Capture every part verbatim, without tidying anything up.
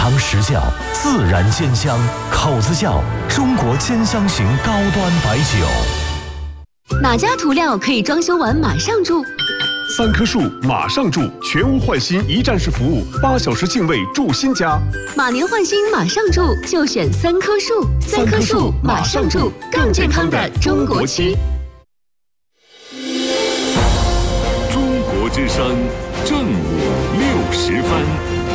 堂实窖，自然煎香，口子窖，中国煎香型高端白酒。 哪家涂料可以装修完马上住？ 三棵树马上住，全屋换新一站式服务，八小时净位住新家。 马年换新马上住，就选三棵树。三棵树马上住，更健康的中国区。 中国之声正午六十分。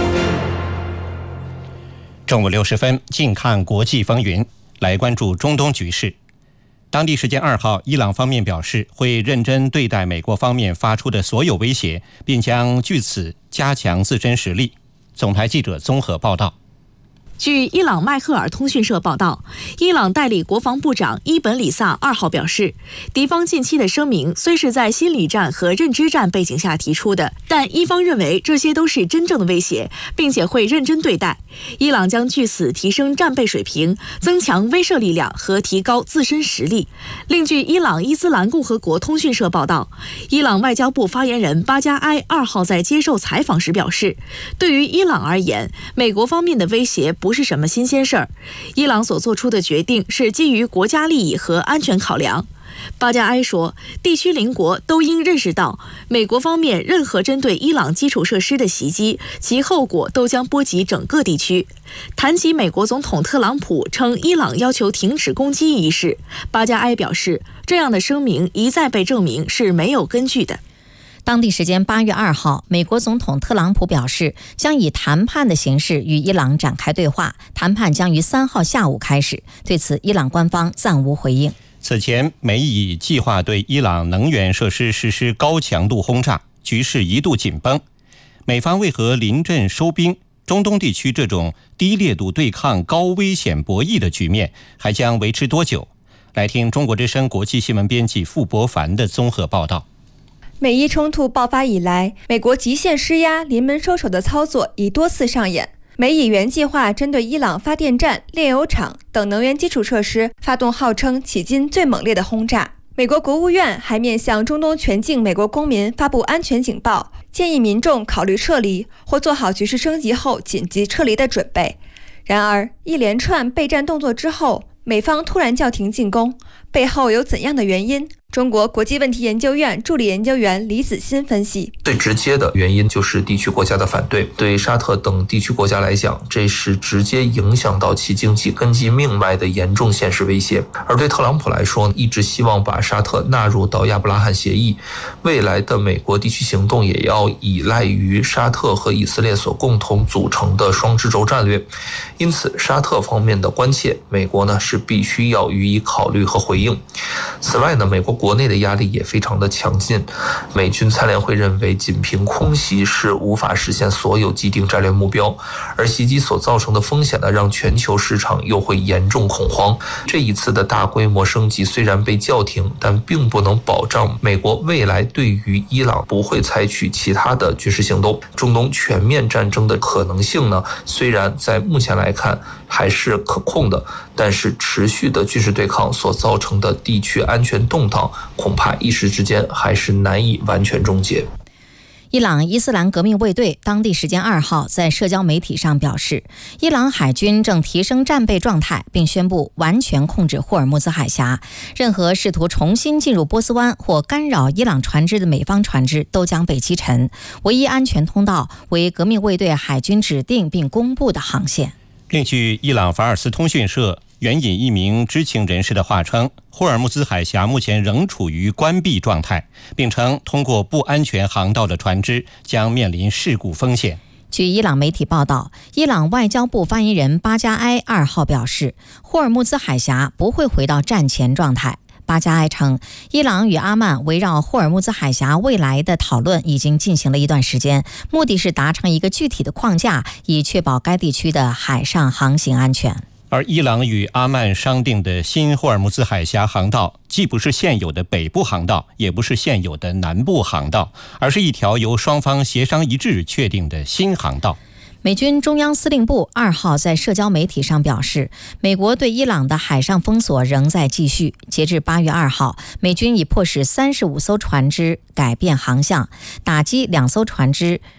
正午六十分，近看国际风云，来关注中东局势。当地时间二号，伊朗方面表示会认真对待美国方面发出的所有威胁，并将据此加强自身实力。总台记者综合报道。 据伊朗迈赫尔通讯社报道，伊朗代理国防部长伊本里萨二号表示，敌方近期的声明虽是在心理战和认知战背景下提出的，但伊方认为这些都是真正的威胁，并且会认真对待。伊朗将据此提升战备水平，增强威慑力量和提高自身实力。另据伊朗伊斯兰共和国通讯社报道，伊朗外交部发言人巴加埃二号在接受采访时表示，对于伊朗而言，美国方面的威胁不不是什么新鲜事儿，伊朗所做出的决定是基于国家利益和安全考量。巴加埃说，地区邻国都应认识到，美国方面任何针对伊朗基础设施的袭击，其后果都将波及整个地区。谈及美国总统特朗普称伊朗要求停止攻击一事，巴加埃表示，这样的声明一再被证明是没有根据的。 当地时间八月二号，美国总统特朗普表示，将以谈判的形式与伊朗展开对话，谈判将于三号下午开始。对此，伊朗官方暂无回应。 此前，美以计划对伊朗能源设施实施高强度轰炸，局势一度紧绷。美方为何临阵收兵？中东地区这种低烈度对抗、高危险博弈的局面还将维持多久？来听中国之声国际新闻编辑傅博凡的综合报道。 美伊冲突爆发以来，美国极限施压、临门收手的操作已多次上演。美以原计划针对伊朗发电站、炼油厂等能源基础设施发动号称迄今最猛烈的轰炸。美国国务院还面向中东全境美国公民发布安全警报，建议民众考虑撤离或做好局势升级后紧急撤离的准备。然而，一连串备战动作之后，美方突然叫停进攻，背后有怎样的原因？中国国际问题研究院助理研究员李子欣分析， 最直接的原因就是地区国家的反对。对沙特等地区国家来讲，这是直接影响到其经济根基命脉的严重现实威胁。而对特朗普来说，一直希望把沙特纳入到亚伯拉罕协议，未来的美国地区行动也要依赖于沙特和以色列所共同组成的双支轴战略。因此，沙特方面的关切，美国呢是必须要予以考虑和回应。此外呢，美国国内的压力也非常的强劲。美军参联会认为，仅凭空袭是无法实现所有既定战略目标，而袭击所造成的风险呢，让全球市场又会严重恐慌。这一次的大规模升级虽然被叫停，但并不能保障美国未来对于伊朗不会采取其他的军事行动。中东全面战争的可能性呢，虽然在目前来看还是可控的，但是持续的军事对抗所造成的地区安全动荡，恐怕一时之间还是难以完全终结。 伊朗伊斯兰革命卫队当地时间二号在社交媒体上表示，伊朗海军正提升战备状态，并宣布完全控制霍尔木兹海峡，任何试图重新进入波斯湾或干扰伊朗船只的美方船只都将被击沉，唯一安全通道为革命卫队海军指定并公布的航线。 另据伊朗法尔斯通讯社援引一名知情人士的话称，霍尔木兹海峡目前仍处于关闭状态，并称通过不安全航道的船只将面临事故风险。 据伊朗媒体报道，伊朗外交部发言人巴加埃二号表示，霍尔木兹海峡不会回到战前状态。巴加埃称，伊朗与阿曼围绕霍尔木兹海峡未来的讨论已经进行了一段时间，目的是达成一个具体的框架，以确保该地区的海上航行安全。 而伊朗与阿曼商定的新霍尔木兹海峡航道，既不是现有的北部航道，也不是现有的南部航道，而是一条由双方协商一致确定的新航道。 美军中央司令部二号在社交媒体上表示，美国对伊朗的海上封锁仍在继续。截至八月二号，美军已迫使三十五艘船只改变航向，打击两艘船只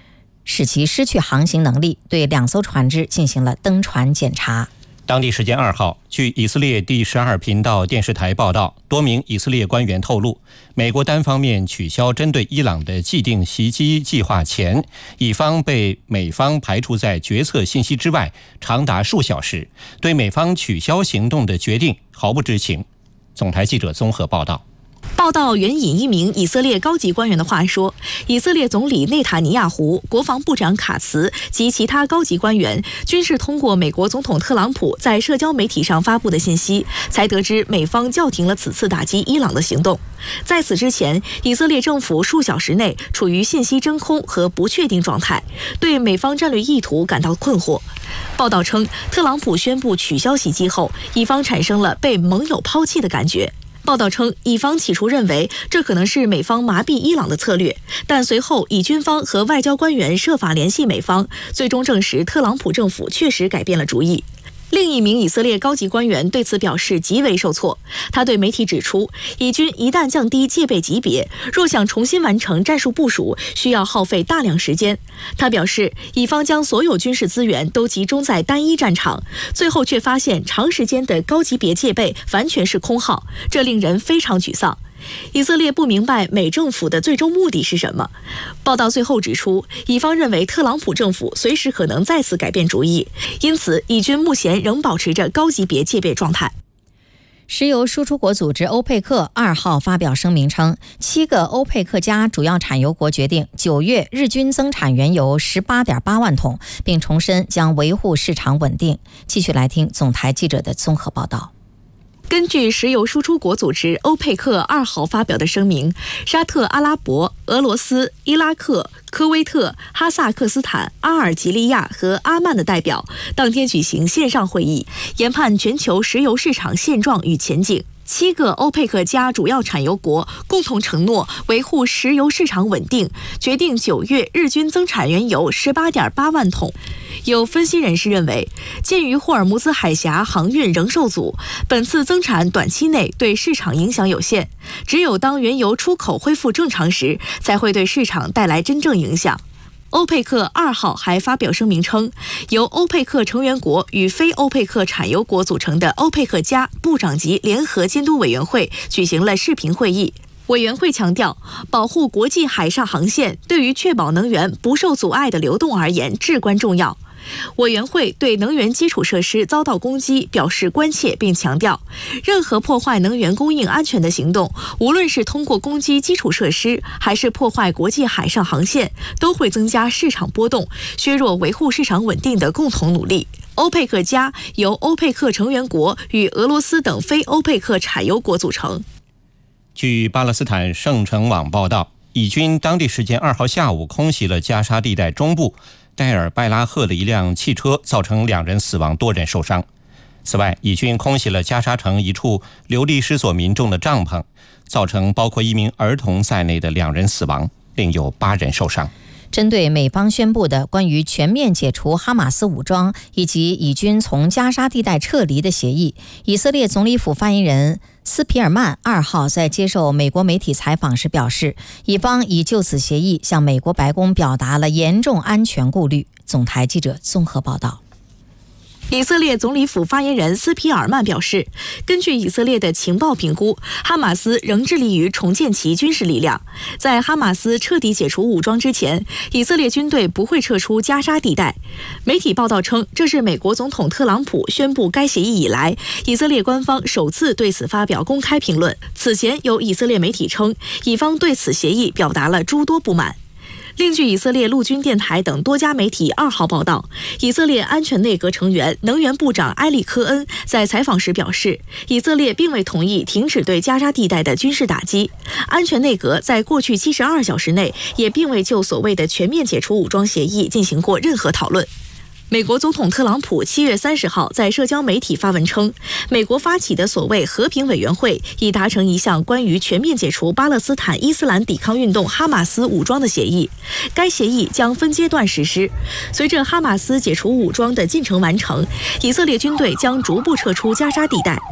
使其失去航行能力，对两艘船只进行了登船检查。 当地时间二号，据以色列第十二频道电视台报道，多名以色列官员透露，美国单方面取消针对伊朗的既定袭击计划前，以方被美方排除在决策信息之外长达数小时，对美方取消行动的决定毫不知情。总台记者综合报道。 报道援引一名以色列高级官员的话说，以色列总理内塔尼亚胡、国防部长卡茨及其他高级官员均是通过美国总统特朗普在社交媒体上发布的信息，才得知美方叫停了此次打击伊朗的行动。在此之前，以色列政府数小时内处于信息真空和不确定状态，对美方战略意图感到困惑。报道称，特朗普宣布取消袭击后，以方产生了被盟友抛弃的感觉。报道称，以方起初认为这可能是美方麻痹伊朗的策略，但随后以军方和外交官员设法联系美方，最终证实特朗普政府确实改变了主意。另一名以色列高级官员对此表示极为受挫，他对媒体指出，以军一旦降低戒备级别，若想重新完成战术部署，需要耗费大量时间。他表示，以方将所有军事资源都集中在单一战场，最后却发现长时间的高级别戒备完全是空耗，这令人非常沮丧。以色列不明白美政府的最终目的是什么。报道最后指出，以方认为特朗普政府随时可能再次改变主意，因此以军目前仍保持着高级别戒备状态。 石油输出国组织欧佩克二号发表声明称，七个欧佩克加主要产油国决定九月日均增产原油十八点八万桶，并重申将维护市场稳定。继续来听总台记者的综合报道。 根据石油输出国组织欧佩克二号发表的声明，沙特阿拉伯、俄罗斯、伊拉克、科威特、哈萨克斯坦、阿尔及利亚和阿曼的代表当天举行线上会议，研判全球石油市场现状与前景。七个欧佩克加主要产油国共同承诺维护石油市场稳定，决定九月日均增产原油十八点八万桶。有分析人士认为，鉴于霍尔木兹海峡航运仍受阻，本次增产短期内对市场影响有限，只有当原油出口恢复正常时，才会对市场带来真正影响。欧佩克二号还发表声明称，由欧佩克成员国与非欧佩克产油国组成的欧佩克加部长级联合监督委员会举行了视频会议。委员会强调，保护国际海上航线对于确保能源不受阻碍的流动而言至关重要。委员会对能源基础设施遭到攻击表示关切，并强调，任何破坏能源供应安全的行动，无论是通过攻击基础设施，还是破坏国际海上航线，都会增加市场波动，削弱维护市场稳定的共同努力。欧佩克加由欧佩克成员国与俄罗斯等非欧佩克产油国组成。 据巴勒斯坦圣城网报道，以军当地时间二号下午空袭了加沙地带中部戴尔拜拉赫的一辆汽车，造成两人死亡，多人受伤。此外，以军空袭了加沙城一处流离失所民众的帐篷，造成包括一名儿童在内的两人死亡，另有八人受伤。 针对美方宣布的关于全面解除哈马斯武装以及以军从加沙地带撤离的协议，以色列总理府发言人斯皮尔曼二号在接受美国媒体采访时表示，以方已就此协议向美国白宫表达了严重安全顾虑。总台记者综合报道。 以色列总理府发言人斯皮尔曼表示，根据以色列的情报评估，哈马斯仍致力于重建其军事力量。在哈马斯彻底解除武装之前，以色列军队不会撤出加沙地带。媒体报道称，这是美国总统特朗普宣布该协议以来，以色列官方首次对此发表公开评论。此前有以色列媒体称，以方对此协议表达了诸多不满。另据以色列陆军电台等多家媒体二号报道，以色列安全内阁成员能源部长埃里科恩在采访时表示，以色列并未同意停止对加沙地带的军事打击。安全内阁在过去七十二小时内也并未就所谓的全面解除武装协议进行过任何讨论。美国总统特朗普七月三十号在社交媒体发文称，美国发起的所谓和平委员会已达成一项关于全面解除巴勒斯坦伊斯兰抵抗运动哈马斯武装的协议。该协议将分阶段实施，随着哈马斯解除武装的进程完成，以色列军队将逐步撤出加沙地带。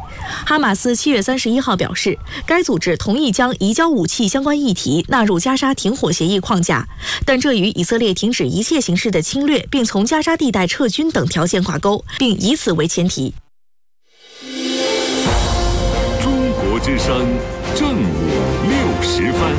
哈马斯七月三十一号表示，该组织同意将移交武器相关议题纳入加沙停火协议框架，但这与以色列停止一切形式的侵略并从加沙地带撤军等条件挂钩，并以此为前提。 中国之声正午六时分。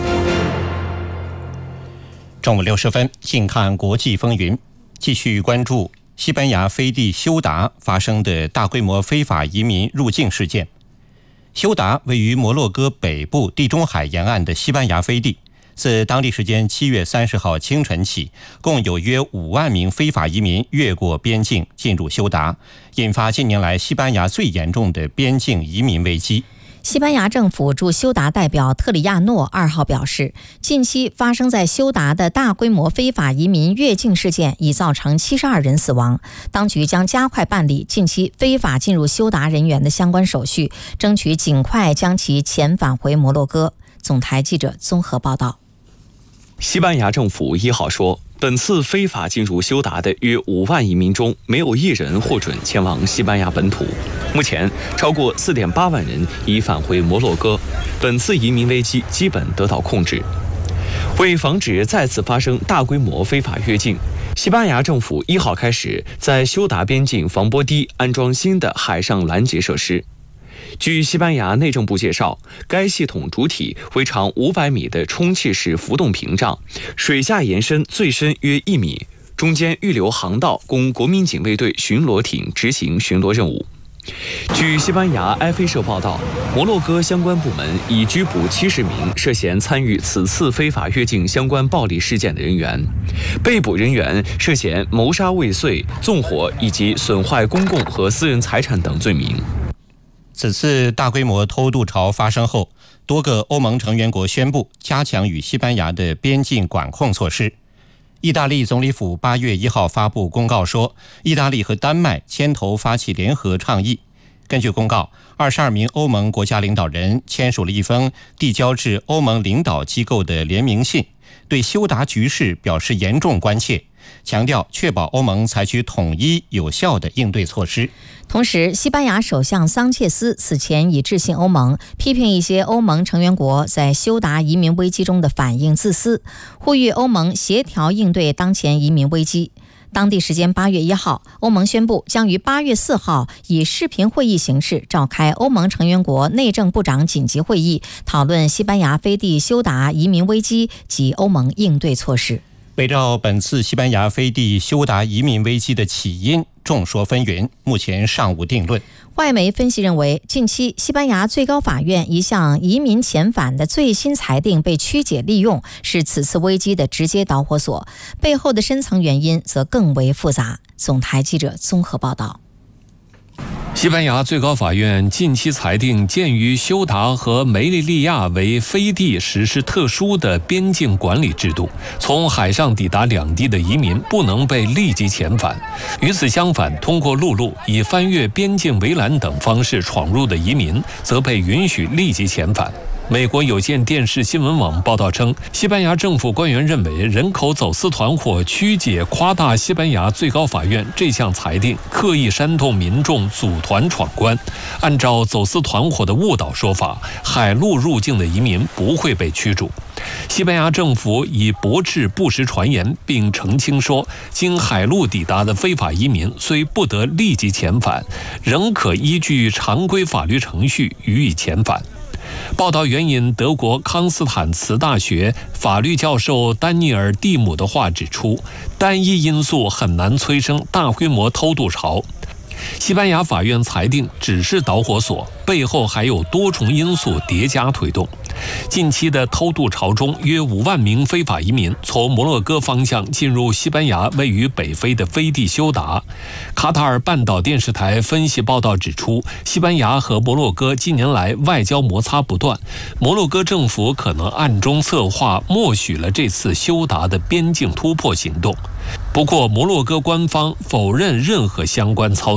正午六十分，近看国际风云，继续关注西班牙飞地休达发生的大规模非法移民入境事件。休达位于摩洛哥北部地中海沿岸的西班牙飞地，自当地时间七月三十号清晨起，共有约五万名非法移民越过边境进入休达，引发近年来西班牙最严重的边境移民危机。 西班牙政府驻休达代表特里亚诺二号表示，近期发生在休达的大规模非法移民越境事件已造成七十二人死亡，当局将加快办理近期非法进入休达人员的相关手续，争取尽快将其遣返回摩洛哥。总台记者综合报道。 西班牙政府一号说，本次非法进入休达的约五万移民中，没有一人获准前往西班牙本土。目前，超过 四点八万人已返回摩洛哥，本次移民危机基本得到控制。为防止再次发生大规模非法越境，西班牙政府一号开始在休达边境防波堤安装新的海上拦截设施。据西班牙内政部介绍，该系统主体为长五百米的充气式浮动屏障，水下延伸最深约一米，中间预留航道供国民警卫队巡逻艇执行巡逻任务。据西班牙埃菲社报道，摩洛哥相关部门已拘捕七十名涉嫌参与此次非法越境相关暴力事件的人员，被捕人员涉嫌谋杀未遂、纵火以及损坏公共和私人财产等罪名。 此次大规模偷渡潮发生后，多个欧盟成员国宣布加强与西班牙的边境管控措施。意大利总理府八月一号发布公告说，意大利和丹麦牵头发起联合倡议。根据公告，二十二名欧盟国家领导人签署了一封递交至欧盟领导机构的联名信，对休达局势表示严重关切，强调确保欧盟采取统一有效的应对措施。 同时，西班牙首相桑切斯此前已致信欧盟，批评一些欧盟成员国在休达移民危机中的反应自私，呼吁欧盟协调应对当前移民危机。当地时间八月一号，欧盟宣布将于八月四号以视频会议形式召开欧盟成员国内政部长紧急会议，讨论西班牙飞地休达移民危机及欧盟应对措施。 围绕本次西班牙飞地休达移民危机的起因，众说纷纭，目前尚无定论。 外媒分析认为，近期西班牙最高法院一项移民遣返的最新裁定被曲解利用，是此次危机的直接导火索，背后的深层原因则更为复杂。总台记者综合报道。 西班牙最高法院近期裁定，鉴于休达和梅利利亚为飞地实施特殊的边境管理制度，从海上抵达两地的移民不能被立即遣返。与此相反，通过陆路以翻越边境围栏等方式闯入的移民，则被允许立即遣返。美国有线电视新闻网报道称，西班牙政府官员认为人口走私团伙曲解夸大西班牙最高法院这项裁定，刻意煽动民众组团闯关。按照走私团伙的误导说法，海路入境的移民不会被驱逐。西班牙政府已驳斥不实传言，并澄清说，经海路抵达的非法移民虽不得立即遣返，仍可依据常规法律程序予以遣返。报道援引德国康斯坦茨大学法律教授丹尼尔·蒂姆的话指出，单一因素很难催生大规模偷渡潮。西班牙法院裁定只是导火索，背后还有多重因素叠加推动。近期的偷渡潮中，约五万名非法移民从摩洛哥方向进入西班牙位于北非的飞地休达。卡塔尔半岛电视台分析报道指出，西班牙和摩洛哥近年来外交摩擦不断，摩洛哥政府可能暗中策划默许了这次休达的边境突破行动。不过，摩洛哥官方否认任何相关操作。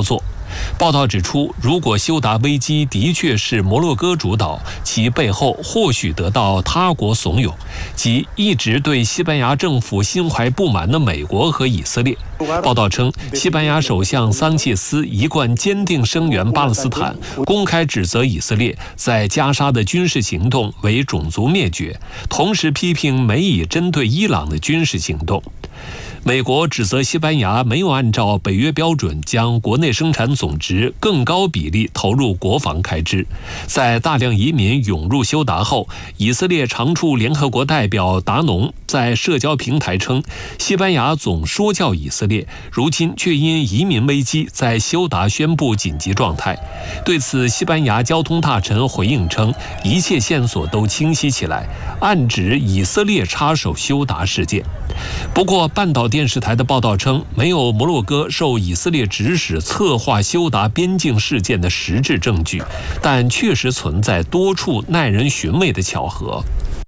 报道指出，如果休达危机的确是摩洛哥主导，其背后或许得到他国怂恿，即一直对西班牙政府心怀不满的美国和以色列。报道称，西班牙首相桑切斯一贯坚定声援巴勒斯坦，公开指责以色列在加沙的军事行动为种族灭绝，同时批评美以针对伊朗的军事行动。美国指责西班牙没有按照北约标准将国内生产总值更高比例投入国防开支。在大量移民涌入休达后，以色列常驻联合国代表达农在社交平台称，西班牙总说教以色列，如今却因移民危机在休达宣布紧急状态。对此，西班牙交通大臣回应称，一切线索都清晰起来，暗指以色列插手休达事件。不过，半岛电视台的报道称，没有摩洛哥受以色列指使策划休达边境事件的实质证据，但确实存在多处耐人寻味的巧合。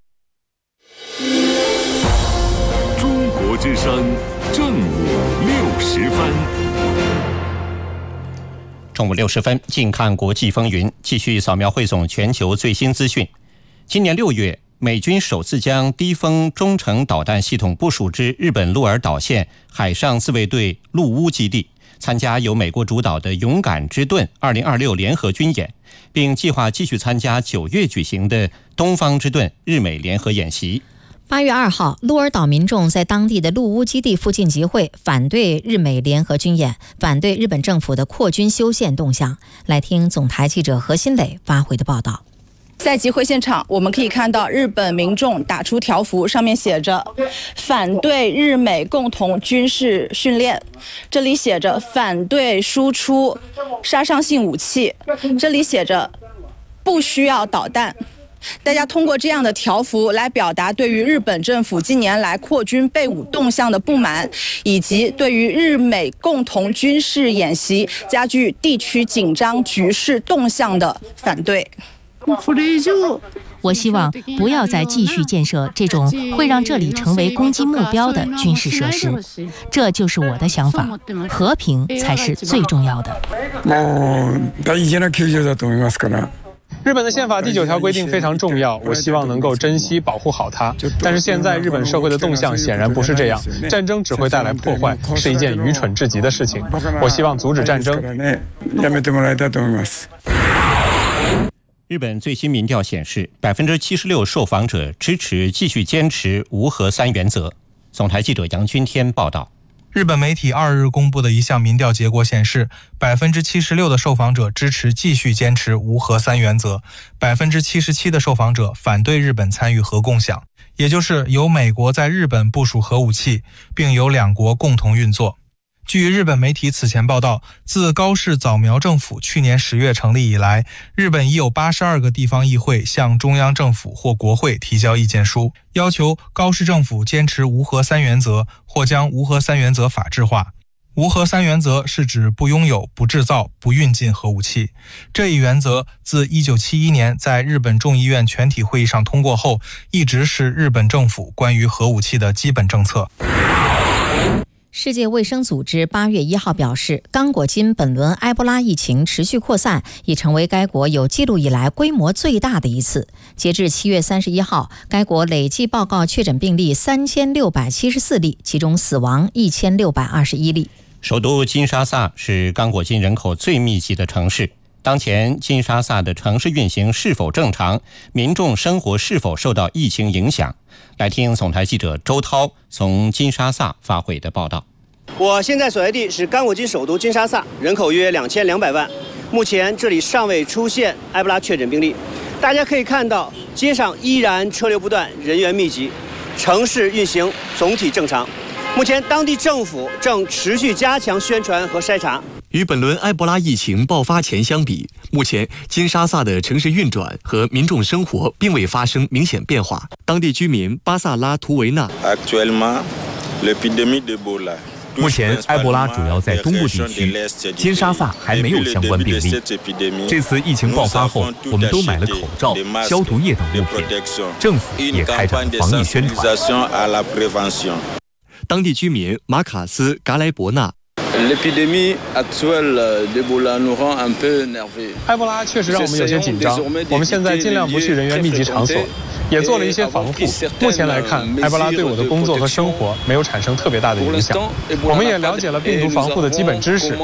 中国之声正午六时分。 中午六时分，近看国际风云，继续扫描汇总全球最新资讯。今年六月，美军首次将低风中程导弹系统部署至日本鹿儿岛县海上自卫队陆屋基地，参加由美国主导的勇敢之盾二零二六联合军演，并计划继续参加九月举行的东方之盾日美联合演习。 八月二号，鹿儿岛民众在当地的陆屋基地附近集会，反对日美联合军演，反对日本政府的扩军修宪动向。来听总台记者何新磊发回的报道。 在集会现场，我们可以看到日本民众打出条幅，上面写着反对日美共同军事训练，这里写着反对输出杀伤性武器，这里写着不需要导弹。大家通过这样的条幅来表达对于日本政府近年来扩军备武动向的不满，以及对于日美共同军事演习加剧地区紧张局势动向的反对。 我希望不要再继续建设这种会让这里成为攻击目标的军事设施，这就是我的想法。和平才是最重要的。 日本的宪法第九条规定非常重要，我希望能够珍惜保护好它。但是现在日本社会的动向显然不是这样，战争只会带来破坏，是一件愚蠢至极的事情。我希望阻止战争。 日本最新民调显示，百分之七十六受访者支持继续坚持无核三原则。总台记者杨君天报道。 日本媒体二日公布的一项民调结果显示，百分之七十六的受访者支持继续坚持无核三原则，百分之七十七的受访者反对日本参与核共享，也就是由美国在日本部署核武器，并由两国共同运作。据日本媒体此前报道，自高市早苗政府去年十月成立以来，日本已有八十二个地方议会向中央政府或国会提交意见书，要求高市政府坚持无核三原则，或将无核三原则法制化。无核三原则是指不拥有、不制造、不运进核武器。这一原则自一九七一年在日本众议院全体会议上通过后，一直是日本政府关于核武器的基本政策。 世界卫生组织八月一号表示，刚果金本轮埃博拉疫情持续扩散，已成为该国有记录以来规模最大的一次。截至七月三十一号，该国累计报告确诊病例三千六百七十四例，其中死亡一千六百二十一例。 首都金沙萨是刚果金人口最密集的城市。当前金沙萨的城市运行是否正常？民众生活是否受到疫情影响？来听总台记者周涛从金沙萨发回的报道。 我现在所在地是刚果金首都金沙萨，人口约两千两百万。目前这里尚未出现埃博拉确诊病例。大家可以看到，街上依然车流不断，人员密集，城市运行总体正常。目前当地政府正持续加强宣传和筛查。 与本轮埃博拉疫情爆发前相比，目前金沙萨的城市运转和民众生活并未发生明显变化。当地居民巴萨拉图维纳。 目前埃博拉主要在东部地区，金沙萨还没有相关病例。这次疫情爆发后，我们都买了口罩、消毒液等物品，政府也开展了防疫宣传。 当地居民马卡斯·嘎莱伯纳。 埃博拉确实让我们有些紧张，我们现在尽量不去人员密集场所，也做了一些防护。目前来看，埃博拉对我的工作和生活没有产生特别大的影响。我们也了解了病毒防护的基本知识。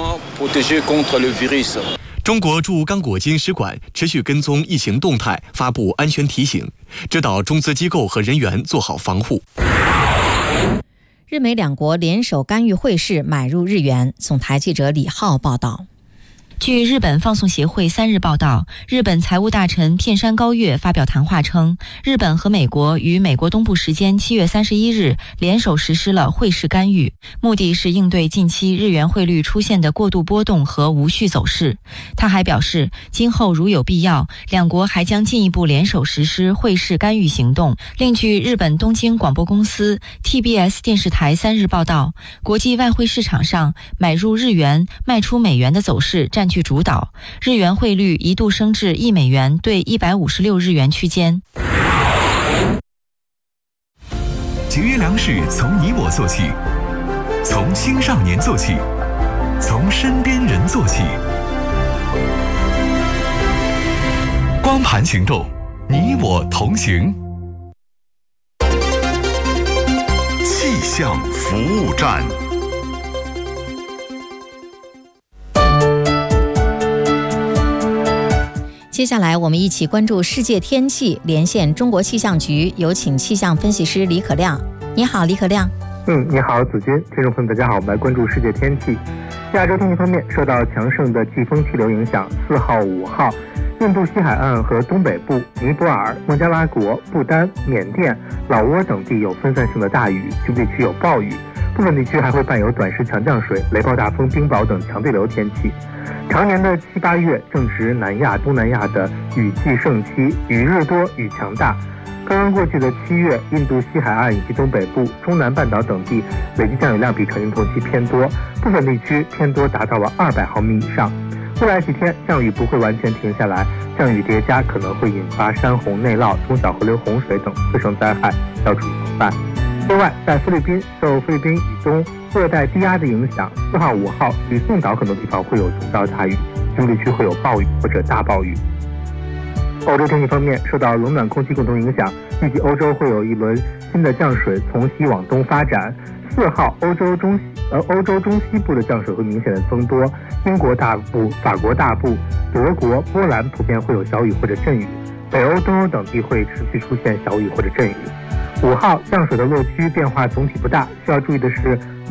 中国驻刚果金使馆持续跟踪疫情动态，发布安全提醒，指导中资机构和人员做好防护。 日美两国联手干预汇市，买入日元。总台记者李浩报道。 据日本放送协会三日报道，日本财务大臣片山高月发表谈话称，日本和美国于美国东部时间七月三十一日联手实施了汇市干预，目的是应对近期日元汇率出现的过度波动和无序走势。他还表示，今后如有必要，两国还将进一步联手实施汇市干预行动。另据日本东京广播公司 T B S 电视台三日报道，国际外汇市场上买入日元、卖出美元的走势占据主导，日元汇率一度升至一美元兑一百五十六日元区间。 节约粮食从你我做起，从青少年做起，从身边人做起。光盘行动，你我同行。气象服务站。 接下来我们一起关注世界天气，连线中国气象局，有请气象分析师李可亮。你好，李可亮。 嗯，你好，子君。听众朋友大家好，我们来关注世界天气。亚洲天气方面，受到强盛的季风气流影响，四号、五号，印度西海岸和东北部、尼泊尔、孟加拉国、不丹、缅甸、老挝等地有分散性的大雨，局部地区有暴雨，部分地区还会伴有短时强降水、雷暴大风、冰雹等强对流天气。常年的七八月正值南亚、东南亚的雨季盛期，雨日多、雨强大。刚刚过去的七月，印度西海岸以及东北部、中南半岛等地累计降雨量比常年同期偏多，部分地区偏多达到了二百毫米以上。未来几天降雨不会完全停下来，降雨叠加可能会引发山洪、内涝、中小河流洪水等次生灾害，要注意防范。另外，在菲律宾受菲律宾以东热带低压的影响，四号、五号吕宋岛很多地方会有中到大雨，局部地区会有暴雨或者大暴雨。欧洲天气方面，受到冷暖空气共同影响，预计欧洲会有一轮新的降水从西往东发展。四号，欧洲中呃欧洲中西部的降水会明显的增多，英国大部、法国大部、德国、波兰普遍会有小雨或者阵雨，北欧、东欧等地会持续出现小雨或者阵雨。五号，降水的落区变化总体不大，需要注意的是